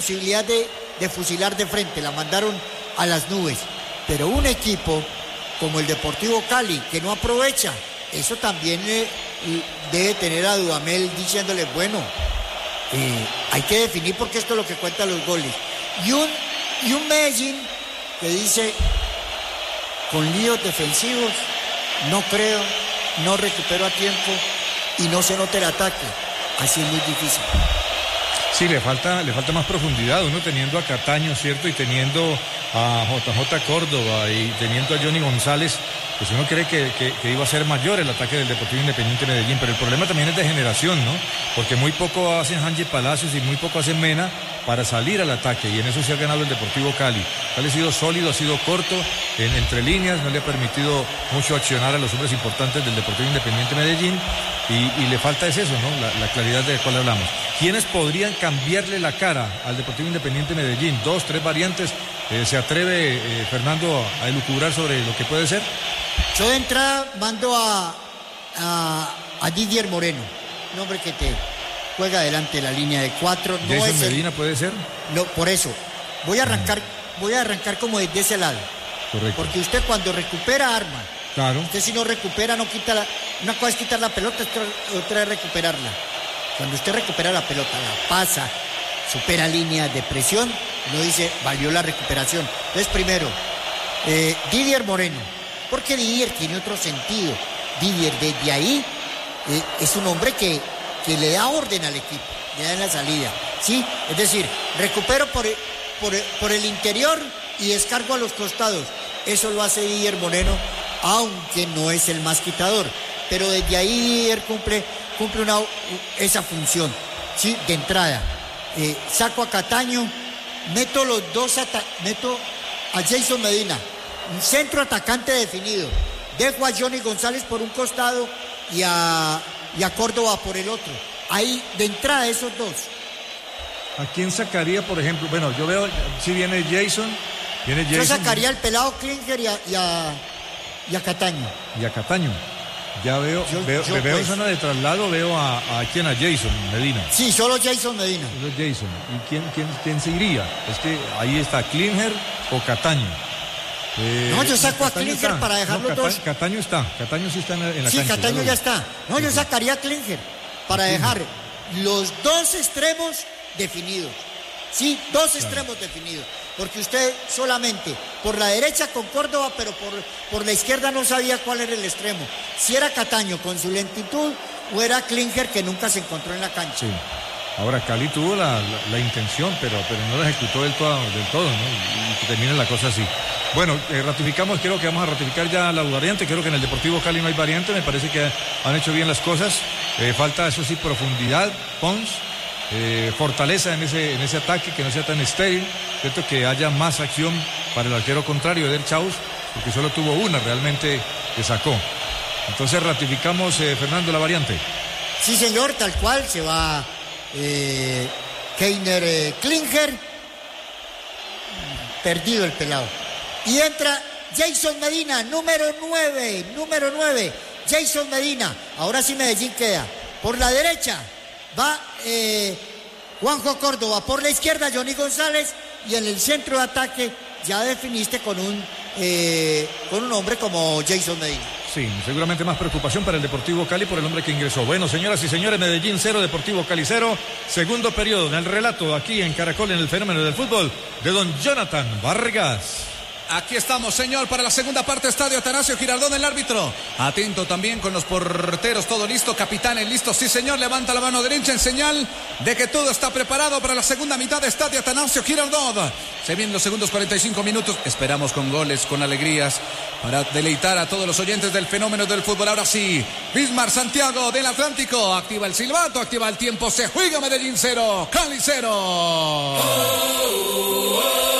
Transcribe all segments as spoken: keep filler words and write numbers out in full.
posibilidad de, de fusilar de frente, la mandaron a las nubes. Pero un equipo como el Deportivo Cali, que no aprovecha, eso también eh, debe tener a Dudamel diciéndole, bueno, eh, hay que definir porque esto es lo que cuenta los goles. Y un, y un Medellín que dice, con líos defensivos, no creo, no recupero a tiempo y no se nota el ataque. Así es muy difícil. Sí, le falta, le falta más profundidad, uno teniendo a Cataño, ¿cierto? Y teniendo a J J Córdoba y teniendo a Johnny González, pues uno cree que, que, que iba a ser mayor el ataque del Deportivo Independiente Medellín, pero el problema también es de generación, ¿no? Porque muy poco hacen Hanji Palacios y muy poco hacen Mena para salir al ataque, y en eso se ha ganado el Deportivo Cali. Cali ha sido sólido, ha sido corto, en, entre líneas, no le ha permitido mucho accionar a los hombres importantes del Deportivo Independiente Medellín, y, y le falta es eso, ¿no? La, la claridad de la cual hablamos. ¿Quiénes podrían cambiarle la cara al Deportivo Independiente Medellín? Dos, tres variantes. Eh, ¿Se atreve eh, Fernando a elucubrar sobre lo que puede ser? Yo de entrada mando a, a, a Didier Moreno, un hombre que te juega delante de la línea de cuatro. No ¿Jason es Medina el, puede ser? No, por eso. Voy a arrancar, mm. voy a arrancar como desde ese lado. Correcto. Porque usted cuando recupera arma, claro. Usted si no recupera, no quita la... Una cosa es quitar la pelota, otra es recuperarla. Cuando usted recupera la pelota, la pasa, supera líneas de presión, uno dice, valió la recuperación. Entonces, primero, eh, Didier Moreno, porque Didier tiene otro sentido. Didier desde ahí eh, es un hombre que, que le da orden al equipo, le da en la salida, ¿sí? Es decir, recupero por, por, por el interior y descargo a los costados. Eso lo hace Didier Moreno, aunque no es el más quitador. Pero desde ahí Didier cumple, cumple una, esa función, ¿sí? De entrada. Eh, saco a Cataño, meto los dos, ata- meto a Jason Medina, un centro atacante definido. Dejo a Johnny González por un costado y a, y a Córdoba por el otro. Ahí, de entrada, esos dos. ¿A quién sacaría, por ejemplo? Bueno, yo veo, si viene Jason, viene Jason. Yo sacaría al pelado Klinger y a, y a, y a Cataño. Y a Cataño. Ya veo, yo, veo, yo veo pues. en zona de traslado, veo a, a quién, a Jason Medina. Sí, solo Jason Medina. Solo Jason. ¿Y quién, quién, quién se iría? Es que ahí está Klinger o Cataño. Eh, no, yo saco a Klinger para dejar no, los Cata- dos. Cataño está, Cataño sí está en la, en la sí, cancha. Sí, Cataño ya está. No, sí, yo sí. sacaría a Klinger para sí. dejar los dos extremos definidos. Sí, dos claro. extremos definidos. Porque usted solamente por la derecha con Córdoba, pero por, por la izquierda no sabía cuál era el extremo. Si era Cataño con su lentitud o era Klinger que nunca se encontró en la cancha. Sí. Ahora Cali tuvo la, la, la intención, pero, pero no la ejecutó del todo, del todo, ¿no? Y, y que termine la cosa así. Bueno, eh, ratificamos, creo que vamos a ratificar ya la variante. Creo que en el Deportivo Cali no hay variante. Me parece que han hecho bien las cosas. Eh, falta, eso sí, profundidad, Pons. Eh, fortaleza en ese, en ese ataque, que no sea tan estéril, ¿cierto? Que haya más acción para el arquero contrario, Eder Chaus, porque solo tuvo una realmente que sacó. Entonces ratificamos, eh, Fernando, la variante. Sí, señor, tal cual, se va eh, Keiner eh, Klinger, perdido el pelado. Y entra Jason Medina, número nueve, número nueve, Jason Medina. Ahora sí Medellín queda por la derecha. Va eh, Juanjo Córdoba, por la izquierda Johnny González, y en el centro de ataque ya definiste con un eh, con un hombre como Jason Medina. Sí, seguramente más preocupación para el Deportivo Cali por el hombre que ingresó. Bueno, señoras y señores, Medellín cero, Deportivo Cali cero. Segundo periodo en el relato aquí en Caracol, en el fenómeno del fútbol, de don Jonathan Vargas. Aquí estamos, señor, para la segunda parte, Estadio Atanasio Girardón, el árbitro. Atento también con los porteros, todo listo, capitanes listos. Sí, señor, levanta la mano derecha en señal de que todo está preparado para la segunda mitad de Estadio Atanasio Girardón. Se vienen los segundos cuarenta y cinco minutos. Esperamos con goles, con alegrías, para deleitar a todos los oyentes del fenómeno del fútbol. Ahora sí, Bismar Santiago del Atlántico activa el silbato, activa el tiempo. Se juega Medellín cero, Cali cero. Oh, oh, oh.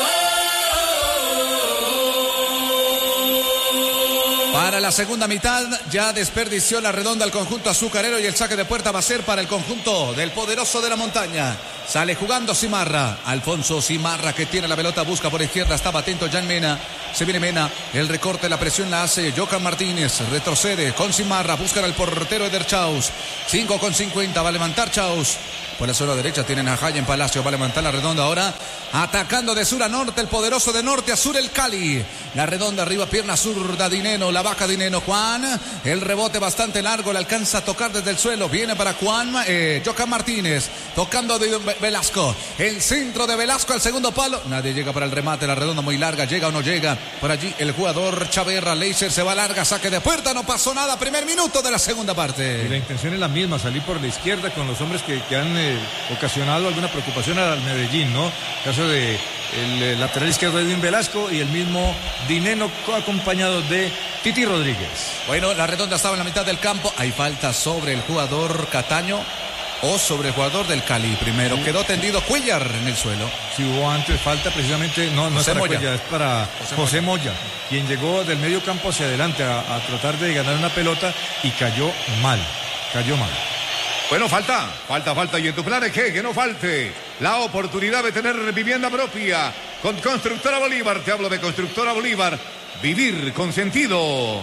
Para la segunda mitad ya desperdició la redonda el conjunto azucarero y el saque de puerta va a ser para el conjunto del poderoso de la montaña. Sale jugando Simarra, Alfonso Simarra que tiene la pelota, busca por izquierda, estaba atento Jan Mena, se viene Mena, el recorte, la presión la hace Johan Martínez, retrocede con Simarra, buscan al portero Eder Chaus, cinco con cincuenta, va a levantar Chaus. Por la zona derecha tienen a Hayen Palacio. Va a levantar la redonda ahora. Atacando de sur a norte, el poderoso de norte a sur, el Cali. La redonda arriba, pierna zurda, Dineno. La baja Dineno, Juan. El rebote bastante largo, le alcanza a tocar desde el suelo. Viene para Juan, eh, Jocan Martínez. Tocando de Velasco. El centro de Velasco al segundo palo. Nadie llega para el remate. La redonda muy larga. ¿Llega o no llega? Por allí el jugador Chaverra. Leiser se va larga. Saque de puerta. No pasó nada. Primer minuto de la segunda parte. Y la intención es la misma. Salir por la izquierda con los hombres que, que han eh, ocasionado alguna preocupación al Medellín, ¿no? Caso de el, el lateral izquierdo Edwin Velasco y el mismo Dineno acompañado de Titi Rodríguez. Bueno, la redonda estaba en la mitad del campo. Hay falta sobre el jugador Cataño o sobre el jugador del Cali. Primero sí. Quedó tendido Cuellar en el suelo. Si hubo antes falta precisamente, no, no es para Cuellar, es para José, José Moya. Moya, quien llegó del medio campo hacia adelante a, a tratar de ganar una pelota y cayó mal, cayó mal. Bueno, falta, falta, falta. Y en tu plan es que, que no falte la oportunidad de tener vivienda propia con Constructora Bolívar. Te hablo de Constructora Bolívar. Vivir con sentido.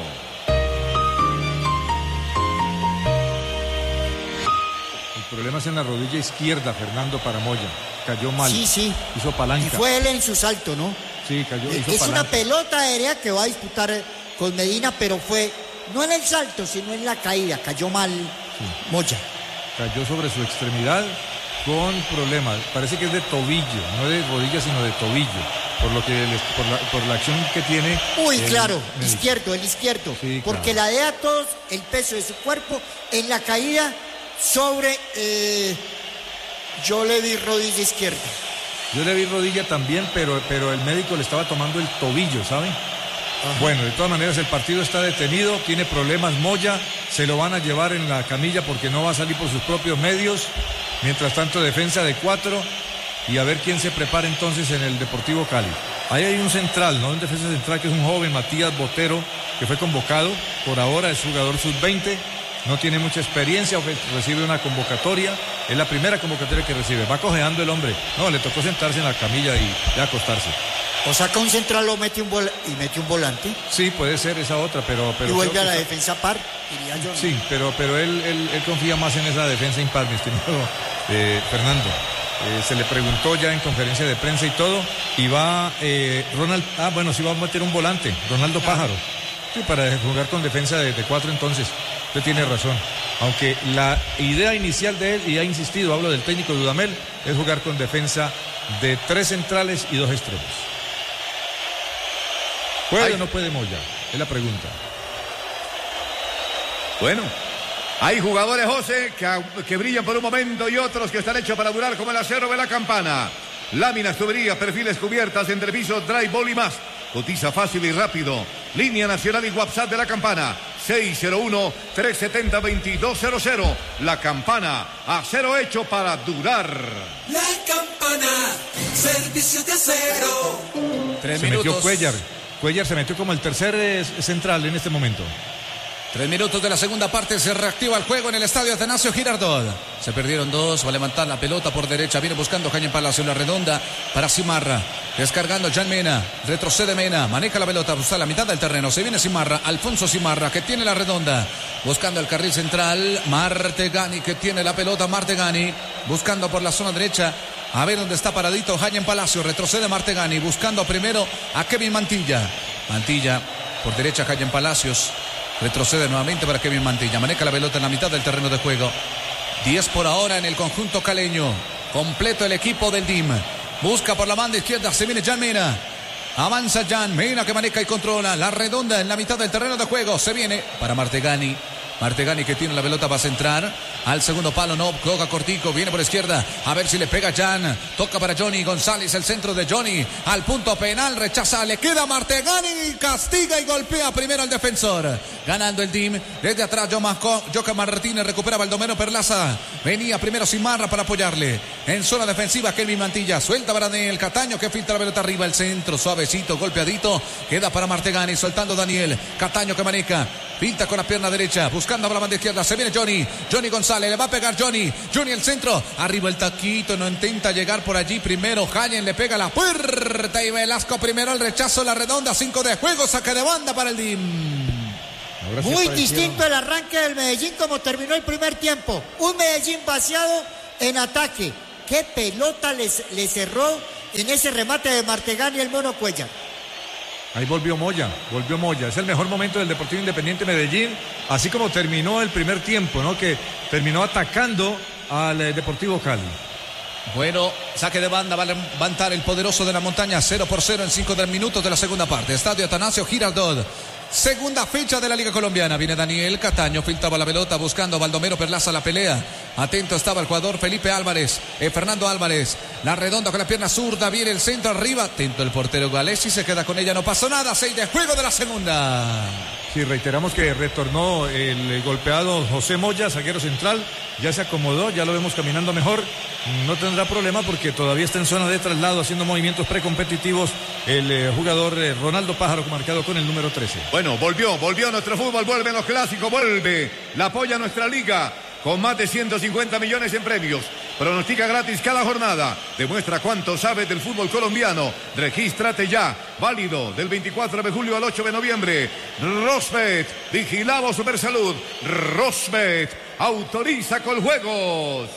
El problema es en la rodilla izquierda, Fernando, para Moya. Cayó mal. Sí, sí. Hizo palanca. Y fue él en su salto, ¿no? Sí, cayó. Hizo es palanca. una pelota aérea que va a disputar con Medina, pero fue no en el salto, sino en la caída. Cayó mal. Sí. Moya. Cayó sobre su extremidad con problemas. Parece que es de tobillo, no de rodilla, sino de tobillo. Por lo que les, por, la, por la acción que tiene. Uy, el, claro, el, izquierdo, el izquierdo. Sí, porque claro. la de a todos el peso de su cuerpo en la caída sobre. Eh, yo le vi rodilla izquierda. Yo le vi rodilla también, pero, pero el médico le estaba tomando el tobillo, ¿saben? Ajá. Bueno, de todas maneras el partido está detenido, tiene problemas Moya, se lo van a llevar en la camilla porque no va a salir por sus propios medios. Mientras tanto, defensa de cuatro y a ver quién se prepara entonces en el Deportivo Cali. Ahí hay un central, ¿no? Un defensa central que es un joven, Matías Botero, que fue convocado, por ahora es jugador sub veinte, no tiene mucha experiencia, recibe una convocatoria, es la primera convocatoria que recibe, va cojeando el hombre, no, le tocó sentarse en la camilla y ya acostarse. O saca un central lo mete un vol- y mete un volante. Sí, puede ser esa otra, pero... pero y vuelve a la está... defensa par, diría yo. ¿No? Sí, pero, pero él, él, él confía más en esa defensa impar, mi estimado eh, Fernando. Eh, se le preguntó ya en conferencia de prensa y todo, y va eh, Ronald... Ah, bueno, sí va a meter un volante, Ronaldo claro. Pájaro. Sí, para jugar con defensa de, de cuatro entonces. Usted tiene razón. Aunque la idea inicial de él, y ha insistido, hablo del técnico Dudamel, es jugar con defensa de tres centrales y dos extremos. ¿Puede Ay. o no puede Moya? Es la pregunta. Bueno, hay jugadores, José, que, que brillan por un momento y otros que están hechos para durar como el acero de la campana. Láminas, tuberías, perfiles, cubiertas, entrepiso, dry ball y más. Cotiza fácil y rápido. Línea nacional y WhatsApp de la campana. seis cero uno, tres siete cero, dos dos cero cero. La campana, acero hecho para durar. La campana, servicio de acero. Tres se minutos. metió Cuellar. Cuellar se metió como el tercer eh, central en este momento. Tres minutos de la segunda parte, se reactiva el juego en el estadio Atanasio Girardot. Se perdieron dos, va a levantar la pelota por derecha, viene buscando Hayen Palacio en la redonda para Simarra. Descargando Jan Mena, retrocede Mena, maneja la pelota, está a la mitad del terreno, se viene Simarra, Alfonso Simarra que tiene la redonda. Buscando el carril central, Martegani que tiene la pelota, Martegani buscando por la zona derecha. A ver dónde está paradito Hayen Palacio, retrocede Martegani, buscando primero a Kevin Mantilla. Mantilla, por derecha Hayen Palacios, retrocede nuevamente para Kevin Mantilla, maneja la pelota en la mitad del terreno de juego. diez por ahora en el conjunto caleño, completo el equipo del D I M. Busca por la banda izquierda, se viene Jan Mena. Avanza Jan Mena que maneja y controla la redonda en la mitad del terreno de juego. Se viene para Martegani. Martegani que tiene la pelota, va a centrar al segundo palo, no, toca cortico, viene por izquierda, a ver si le pega Jan, toca para Johnny González, el centro de Johnny, al punto penal, rechaza, le queda Martegani, castiga y golpea primero al defensor, ganando el D I M, desde atrás Joca Martínez, recupera Baldomero Perlaza, venía primero Simarra para apoyarle, en zona defensiva Kelvin Mantilla, suelta para Daniel Cataño que filtra la pelota arriba, el centro, suavecito, golpeadito, queda para Martegani, soltando Daniel, Cataño que maneja, pinta con la pierna derecha, buscando a la banda izquierda, se viene Johnny, Johnny González, le va a pegar Johnny, Johnny el centro, arriba el taquito, no intenta llegar por allí, primero Hayen le pega la puerta y Velasco primero el rechazo, la redonda, cinco de juego, saque de banda para el D I M. Muy distinto el arranque del Medellín como terminó el primer tiempo, un Medellín vaciado en ataque. ¿Qué pelota les, les cerró en ese remate de Martegani el Mono Cuellar? Ahí volvió Moya, volvió Moya. Es el mejor momento del Deportivo Independiente Medellín, así como terminó el primer tiempo, ¿no? Que terminó atacando al eh, Deportivo Cali. Bueno, saque de banda, va a levantar el poderoso de la montaña, cero por cero en cinco minutos de la segunda parte. Estadio Atanasio Girardot. Segunda fecha de la Liga Colombiana. Viene Daniel Cataño, filtraba la pelota buscando a Baldomero Perlaza la pelea. Atento estaba el jugador Felipe Álvarez, eh, Fernando Álvarez. La redonda con la pierna zurda, viene el centro arriba. Atento el portero Galesi, se queda con ella, no pasó nada. Seis de juego de la segunda. Sí, reiteramos que retornó el golpeado José Moya, zaguero central. Ya se acomodó, ya lo vemos caminando mejor. No tendrá problema porque todavía está en zona de traslado haciendo movimientos precompetitivos el eh, jugador eh, Ronaldo Pájaro, marcado con el número trece. Bueno, volvió, volvió nuestro fútbol, vuelven los clásicos, vuelve. La apoya nuestra liga con más de ciento cincuenta millones en premios. Pronostica gratis cada jornada. Demuestra cuánto sabes del fútbol colombiano. Regístrate ya. Válido del veinticuatro de julio al ocho de noviembre. Rosbet, vigilado Supersalud. Rosbet, autoriza con juegos.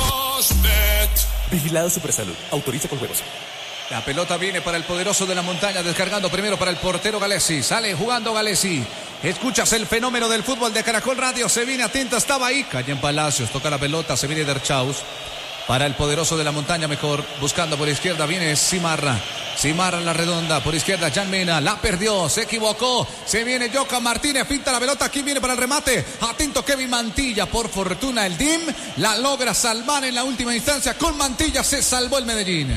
Rosbet, vigilado Supersalud, autoriza con juegos. La pelota viene para el poderoso de la montaña, descargando primero para el portero Galesi. Sale jugando Galesi. Escuchas el fenómeno del fútbol de Caracol Radio. Se viene atento, estaba ahí. Calle en Palacios, toca la pelota, se viene Derchaus. Para el poderoso de la montaña, mejor. Buscando por izquierda, viene Simarra. Simarra en la redonda, por izquierda, Jan Mena. La perdió, se equivocó. Se viene Yoka Martínez, pinta la pelota. Aquí viene para el remate. Atento Kevin Mantilla. Por fortuna el D I M la logra salvar en la última instancia. Con Mantilla se salvó el Medellín.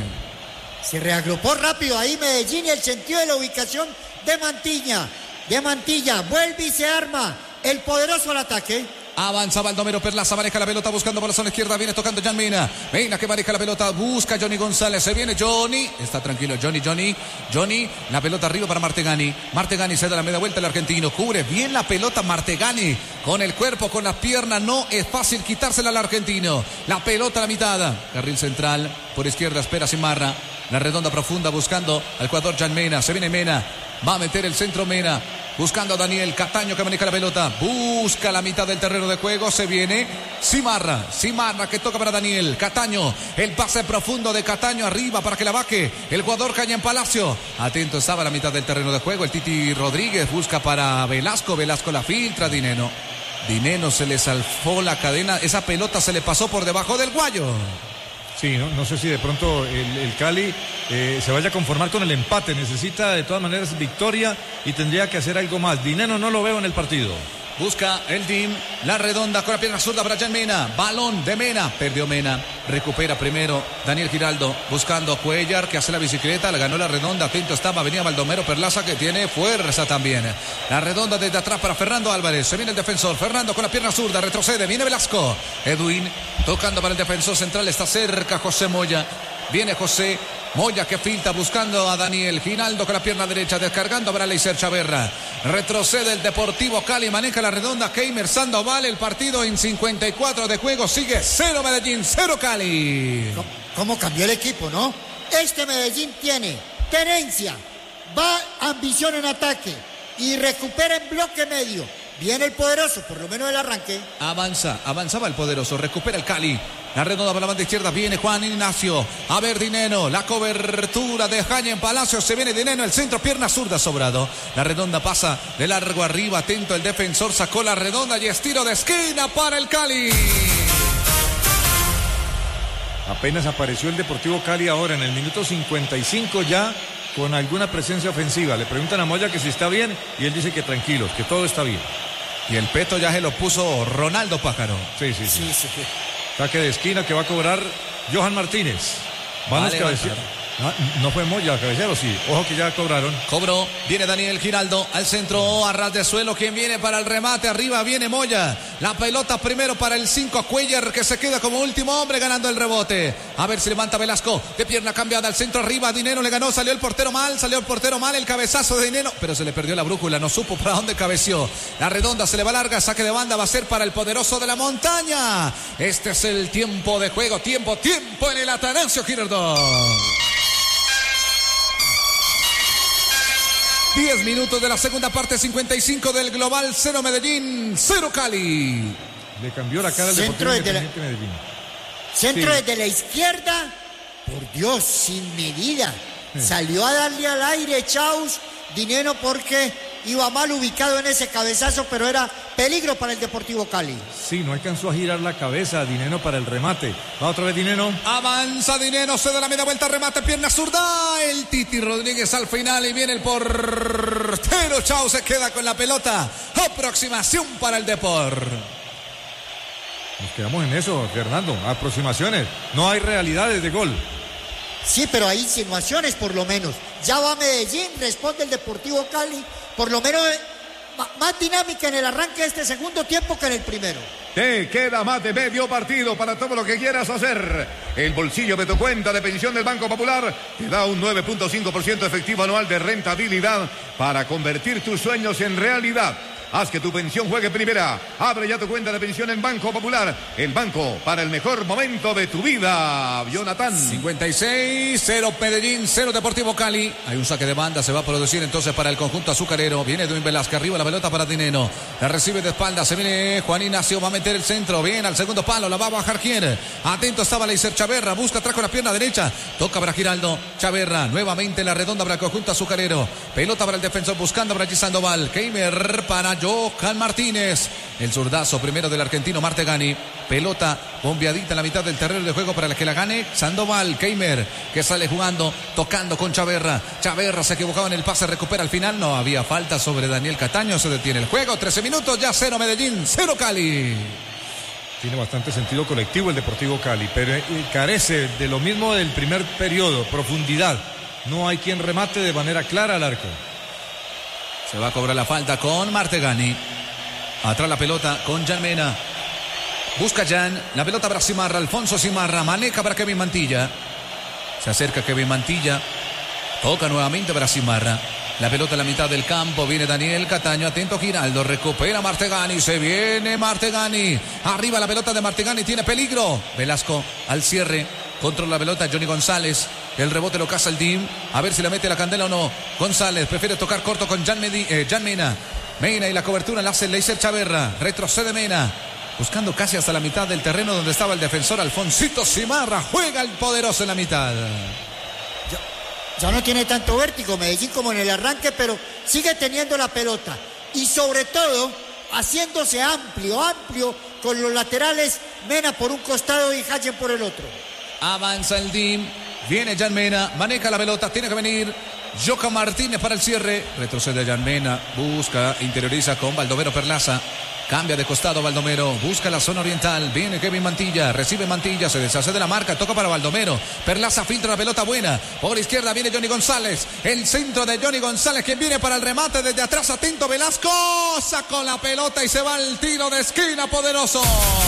Se reagrupó rápido ahí Medellín y el sentido de la ubicación de Mantilla. De Mantilla, vuelve y se arma el poderoso al ataque. Avanza Baldomero Perlaza, maneja la pelota buscando por la zona izquierda, viene tocando Jan Mena. Mena que maneja la pelota, busca Johnny González, se viene Johnny, está tranquilo Johnny, Johnny, Johnny, la pelota arriba para Martegani. Martegani se da la media vuelta, el argentino cubre bien la pelota Martegani, con el cuerpo, con las piernas, no es fácil quitársela al argentino. La pelota a la mitad, carril central, por izquierda espera Simarra. La redonda profunda buscando al jugador Jan Mena, se viene Mena, va a meter el centro Mena. Buscando a Daniel Cataño que maneja la pelota. Busca la mitad del terreno de juego. Se viene Simarra. Simarra que toca para Daniel Cataño. El pase profundo de Cataño arriba para que la baje el jugador Caña en Palacio. Atento estaba a la mitad del terreno de juego. El Titi Rodríguez busca para Velasco. Velasco la filtra. Dineno. Dineno se le salfó la cadena. Esa pelota se le pasó por debajo del guayo. Sí, no, no sé si de pronto el, el Cali eh, se vaya a conformar con el empate. Necesita de todas maneras victoria y tendría que hacer algo más. Dinero no lo veo en el partido. Busca el D I M, la redonda con la pierna zurda para Jan Mena. Balón de Mena, perdió Mena. Recupera primero Daniel Giraldo buscando a Cuellar que hace la bicicleta. Le ganó la redonda, atento estaba, venía Baldomero Perlaza que tiene fuerza también. La redonda desde atrás para Fernando Álvarez. Se viene el defensor, Fernando con la pierna zurda, retrocede, viene Velasco. Edwin tocando para el defensor central, está cerca José Moya. Viene José Moya que filtra buscando a Daniel Giraldo con la pierna derecha, descargando para Leiser Chaverra. Retrocede el Deportivo Cali, maneja la redonda Keimer Sandoval. El partido en cincuenta y cuatro de juego sigue cero Medellín, cero Cali. ¿Cómo, cómo cambió el equipo, no? Este Medellín tiene tenencia, va ambición en ataque y recupera en bloque medio. Viene el poderoso, por lo menos el arranque. Avanza, avanzaba el poderoso, recupera el Cali. La redonda para la banda izquierda, viene Juan Ignacio. A ver Dineno, la cobertura de Jaime en Palacio. Se viene Dineno, el centro, pierna zurda sobrado. La redonda pasa de largo arriba, atento el defensor, sacó la redonda y estiro de esquina para el Cali. Apenas apareció el Deportivo Cali ahora en el minuto cincuenta y cinco ya con alguna presencia ofensiva. Le preguntan a Moya que si está bien y él dice que tranquilos, que todo está bien. Y el peto ya se lo puso Ronaldo Pájaro. Sí, sí, sí. Sí, sí, sí. Saque de esquina que va a cobrar Johan Martínez. Vamos a cabecear. Ah, no fue Moya, cabecero, sí. Ojo que ya cobraron. Cobró, viene Daniel Giraldo al centro, a ras de suelo. Quien viene para el remate, arriba viene Moya. La pelota primero para el cinco, Cuellar, que se queda como último hombre ganando el rebote. A ver si levanta Velasco, de pierna cambiada al centro, arriba. Dinero le ganó, salió el portero mal, salió el portero mal. El cabezazo de Dinero, pero se le perdió la brújula, no supo para dónde cabeció. La redonda se le va larga, saque de banda va a ser para el poderoso de la montaña. Este es el tiempo de juego, tiempo, tiempo en el Atanasio Girardot. diez minutos de la segunda parte, cincuenta y cinco del global, cero Medellín, cero Cali. Le cambió la cara al Deportivo Independiente Medellín. Centro Sí. desde la izquierda, por Dios, sin medida. Sí. Salió a darle al aire Chaus, Dineno, porque iba mal ubicado en ese cabezazo, pero era peligro para el Deportivo Cali. Sí, no alcanzó a girar la cabeza Dineno para el remate. Va otra vez Dineno. Avanza Dineno, se da la media vuelta, remate, pierna zurda. El Titi Rodríguez al final y viene el portero. Chau se queda con la pelota. Aproximación para el Depor. Nos quedamos en eso, Fernando. Aproximaciones. No hay realidades de gol. Sí, pero hay insinuaciones por lo menos. Ya va Medellín, responde el Deportivo Cali. Por lo menos eh, ma- más dinámica en el arranque de este segundo tiempo que en el primero. Te queda más de medio partido para todo lo que quieras hacer. El bolsillo de tu cuenta de pensión del Banco Popular te da un nueve punto cinco por ciento efectivo anual de rentabilidad para convertir tus sueños en realidad. Haz que tu pensión juegue primera. Abre ya tu cuenta de pensión en Banco Popular. El banco para el mejor momento de tu vida. Jonathan. cincuenta y seis, cero Medellín, cero Deportivo Cali. Hay un saque de banda, se va a producir entonces para el conjunto azucarero. Viene Edwin Velázquez, arriba la pelota para Dineno. La recibe de espalda, se viene Juan Ignacio, va a meter el centro. Bien, al segundo palo, la va a bajar quién. Atento estaba Leiser Chaverra, busca atrás con la pierna derecha. Toca para Giraldo, Chaverra, nuevamente la redonda para el conjunto azucarero. Pelota para el defensor, buscando para G. Sandoval. Keimer para Johan Martínez. El zurdazo primero del argentino Martegani. Pelota bombeadita en la mitad del terreno de juego para el que la gane Sandoval. Keimer que sale jugando, tocando con Chaverra. Chaverra se equivocaba en el pase, recupera al final. No había falta sobre Daniel Cataño. Se detiene el juego. trece minutos, ya cero Medellín, cero Cali. Tiene bastante sentido colectivo el Deportivo Cali, pero eh, carece de lo mismo del primer periodo, profundidad. No hay quien remate de manera clara al arco. Se va a cobrar la falta con Martegani. Atrás la pelota con Jan Mena. Busca Jan. La pelota para Simarra. Alfonso Simarra. Maneja para Kevin Mantilla. Se acerca Kevin Mantilla. Toca nuevamente para Simarra. La pelota en la mitad del campo. Viene Daniel Cataño. Atento Giraldo. Recupera Martegani. Se viene Martegani. Arriba la pelota de Martegani. Tiene peligro. Velasco al cierre. Controla la pelota Johnny González. El rebote lo caza el D I M. A ver si le mete la candela o no. González prefiere tocar corto con Jan, Medi, eh, Jan Mena. Mena y la cobertura la hace Leiser Chaverra. Retrocede Mena. Buscando casi hasta la mitad del terreno donde estaba el defensor Alfonsito Simarra. Juega el poderoso en la mitad. Ya, ya no tiene tanto vértigo Medellín como en el arranque, pero sigue teniendo la pelota. Y sobre todo, haciéndose amplio, amplio, con los laterales, Mena por un costado y Hayen por el otro. Avanza el D I M. Viene Jan Mena. Maneja la pelota. Tiene que venir Johan Martínez para el cierre. Retrocede Jan Mena. Busca, interioriza con Baldomero Perlaza. Cambia de costado Baldomero. Busca la zona oriental. Viene Kevin Mantilla. Recibe Mantilla. Se deshace de la marca. Toca para Baldomero. Perlaza filtra la pelota buena. Por izquierda viene Johnny González. El centro de Johnny González, quien viene para el remate desde atrás. Atento Velasco. Sacó la pelota y se va el tiro de esquina poderoso.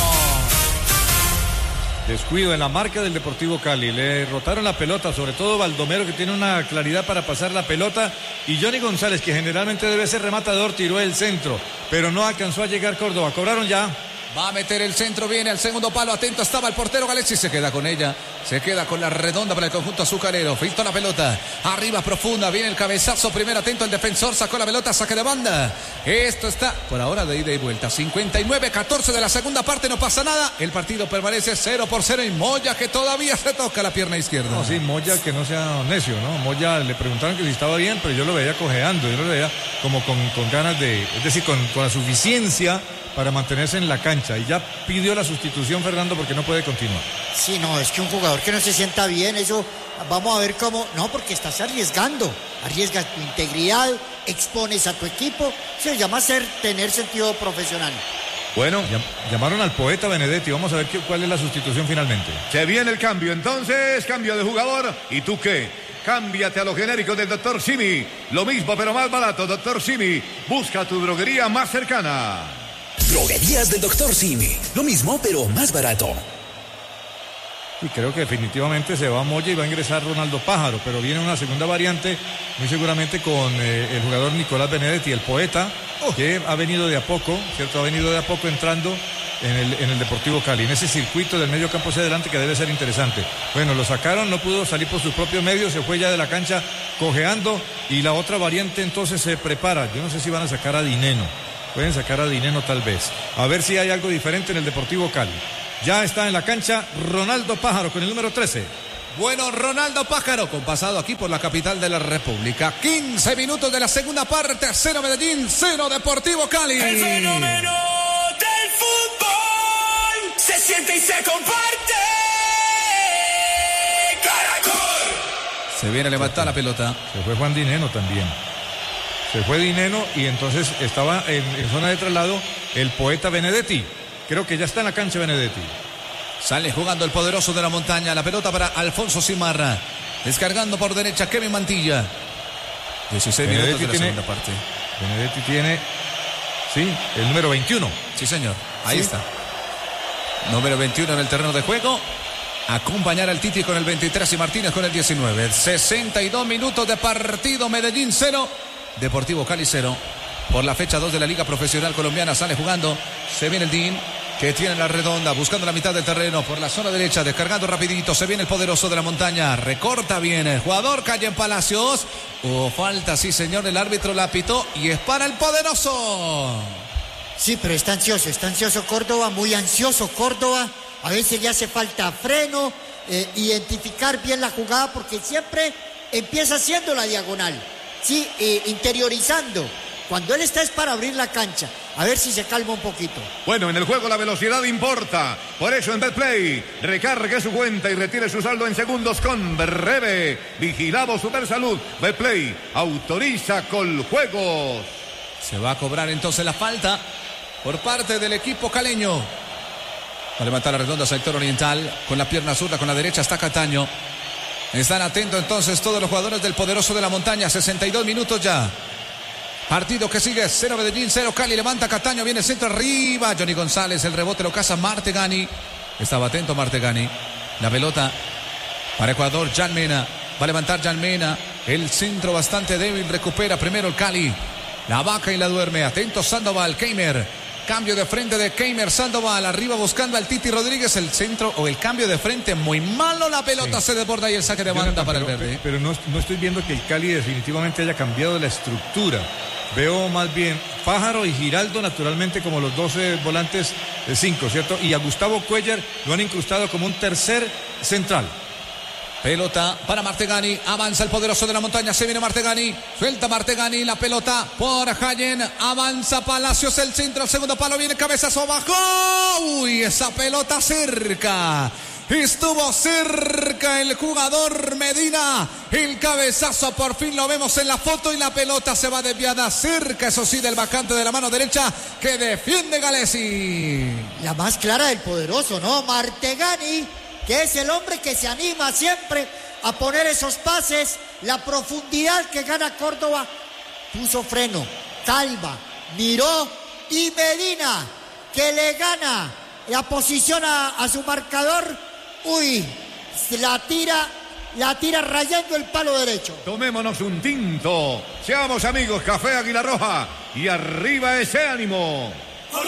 Descuido en la marca del Deportivo Cali. Le rotaron la pelota, sobre todo Baldomero, que tiene una claridad para pasar la pelota. Y Johnny González, que generalmente debe ser rematador, tiró el centro. Pero no alcanzó a llegar Córdoba. Cobraron ya. Va a meter el centro, viene al segundo palo, atento estaba el portero Galeazzi, se queda con ella, se queda con la redonda para el conjunto azucarero, filtró la pelota, arriba profunda, viene el cabezazo, primero atento el defensor, sacó la pelota, saque de banda, esto está por ahora de ida y vuelta, cincuenta y nueve catorce de la segunda parte, no pasa nada, el partido permanece cero por cero y Moya que todavía se toca la pierna izquierda. No, sí, Moya que no sea necio, ¿no? Moya le preguntaron que si estaba bien, pero yo lo veía cojeando, yo lo veía como con, con ganas de, es decir, con, con la suficiencia para mantenerse en la cancha, y ya pidió la sustitución Fernando porque no puede continuar. Sí, no, es que un jugador que no se sienta bien, eso vamos a ver cómo, no, porque estás arriesgando, arriesgas tu integridad, expones a tu equipo, se llama ser, tener sentido profesional. Bueno, llamaron al poeta Benedetti, vamos a ver qué, cuál es la sustitución finalmente. se viene el cambio, entonces, cambio de jugador, ¿y tú qué? Cámbiate a los genéricos del doctor Simi, lo mismo pero más barato, doctor Simi, busca tu droguería más cercana. Droguerías del doctor Simi. Lo mismo, pero más barato. Y creo que definitivamente se va a Moya y va a ingresar Ronaldo Pájaro, pero viene una segunda variante, muy seguramente con eh, el jugador Nicolás Benedetti, el poeta, que ha venido de a poco, ¿cierto? Ha venido de a poco entrando en el, en el Deportivo Cali, en ese circuito del medio campo hacia adelante que debe ser interesante. Bueno, lo sacaron, no pudo salir por sus propios medios, se fue ya de la cancha cojeando, y la otra variante entonces se prepara. Yo no sé si van a sacar a Dineno. Pueden sacar a Dineno tal vez. A ver si hay algo diferente en el Deportivo Cali. Ya está en la cancha Ronaldo Pájaro con el número trece. Bueno, Ronaldo Pájaro, con pasado aquí por la capital de la República. quince minutos de la segunda parte. Cero Medellín, cero Deportivo Cali. El fenómeno del fútbol se siente y se comparte. Caracol. Se viene a levantar la pelota. Se fue Juan Dineno también. Se fue Dineno y entonces estaba en, en zona de traslado el poeta Benedetti. Creo que ya está en la cancha Benedetti. Sale jugando el poderoso de la montaña. La pelota para Alfonso Simarra. Descargando por derecha Kevin Mantilla. dieciséis Benedetti minutos de la tiene, segunda parte. Benedetti tiene, sí, el número veintiuno. Sí, señor. Ahí Sí. está. Número veintiuno en el terreno de juego. Acompañar al Titi con el veintitrés y Martínez con el diecinueve. sesenta y dos minutos de partido. Medellín cero. Deportivo Cali cero. Por la fecha dos de la Liga Profesional Colombiana sale jugando. Se viene el D I N, que tiene la redonda, buscando la mitad del terreno por la zona derecha, descargando rapidito. Se viene el poderoso de la montaña. Recorta bien el jugador. Calle en Palacios. Hubo falta, sí señor. El árbitro la pitó y es para el poderoso. Sí, pero está ansioso, está ansioso Córdoba, muy ansioso Córdoba. A veces le hace falta freno, eh, identificar bien la jugada, porque siempre empieza haciendo la diagonal. Sí, eh, interiorizando. Cuando él está es para abrir la cancha. A ver si se calma un poquito. Bueno, en el juego la velocidad importa. Por eso en Betplay, recargue su cuenta y retire su saldo en segundos con Breve. Vigilado Supersalud. Betplay autoriza con juegos. Se va a cobrar entonces la falta por parte del equipo caleño. Va a levantar la redonda sector oriental. Con la pierna zurda, con la derecha está Cataño. Están atentos entonces todos los jugadores del poderoso de la montaña. sesenta y dos minutos ya. Partido que sigue, cero Medellín, cero Cali, levanta Cataño, viene centro arriba, Johnny González, el rebote lo caza Martegani, estaba atento Martegani, la pelota para Ecuador, Jan Mena, va a levantar Jan Mena, el centro bastante débil, recupera primero el Cali, la vaca y la duerme, atento Sandoval, Keimer, cambio de frente de Keimer, Sandoval, arriba buscando al Titi Rodríguez, el centro o el cambio de frente, muy malo, la pelota sí. Se desborda y el saque de banda para pero, el verde. Pero no, no estoy viendo que el Cali definitivamente haya cambiado la estructura. Veo más bien Pájaro y Giraldo naturalmente como los doce volantes de cinco, ¿cierto? Y a Gustavo Cuellar lo han incrustado como un tercer central. Pelota para Martegani, avanza el poderoso de la montaña, se viene Martegani, suelta Martegani, la pelota por Jayen, avanza Palacios, el centro, el segundo palo, viene cabezazo abajo, uy, esa pelota cerca. Estuvo cerca el jugador Medina. El cabezazo por fin lo vemos en la foto y la pelota se va desviada cerca, eso sí, del vacante de la mano derecha que defiende Galesi. La más clara del poderoso, ¿no? Martegani, que es el hombre que se anima siempre a poner esos pases. La profundidad que gana Córdoba. Puso freno, calma, miró y Medina, que le gana la posición a, a su marcador. Uy, la tira, la tira rayando el palo derecho. Tomémonos un tinto. Seamos amigos, Café Águila Roja. Y arriba ese ánimo.